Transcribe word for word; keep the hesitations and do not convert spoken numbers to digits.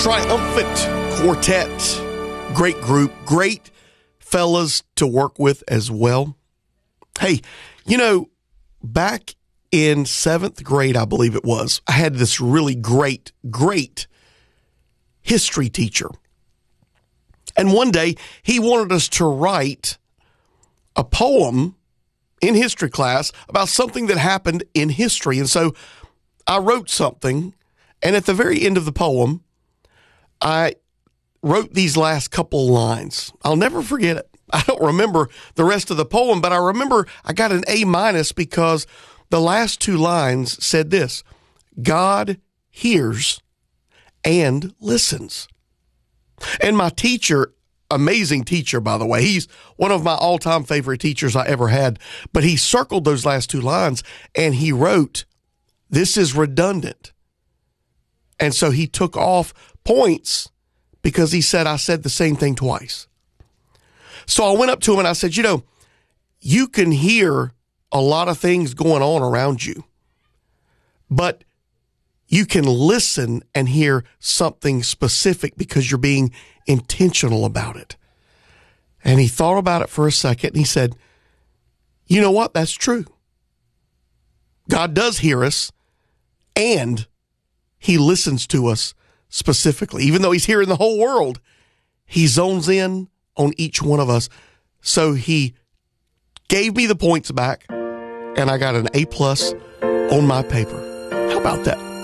Triumphant Quartet. Great group, great fellas to work with as well. Hey, you know, back in seventh grade, I believe it was, I had this really great, great history teacher. And one day he wanted us to write a poem in history class about something that happened in history. And so I wrote something, and at the very end of the poem, I wrote these last couple lines. I'll never forget it. I don't remember the rest of the poem, but I remember I got an A minus because the last two lines said this: God hears and listens. And my teacher, amazing teacher, by the way, he's one of my all-time favorite teachers I ever had, but he circled those last two lines and he wrote, this is redundant. And so he took off points because he said, I said the same thing twice. So I went up to him and I said, you know, you can hear a lot of things going on around you, but you can listen and hear something specific because you're being intentional about it. And he thought about it for a second and he said, you know what? That's true. God does hear us and he listens to us specifically. Even though he's hearing the whole world, he zones in on each one of us. So he gave me the points back and I got an A plus on my paper. How about that?